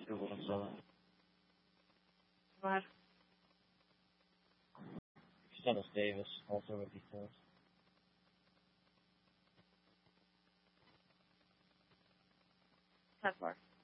Başka bulunsa Var. Dennis Davis, also rookie first. That var.